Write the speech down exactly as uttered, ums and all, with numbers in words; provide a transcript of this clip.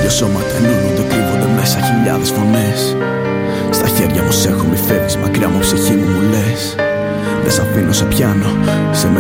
Δύο σώματα ενώνονται, κρύβονται μέσα χιλιάδες φωνές. Στα χέρια μου σ' έχω, μη φεύγεις μακριά μου, ψυχή μου μου λες. Δεν σ' αφήνω, σε πιάνω, σε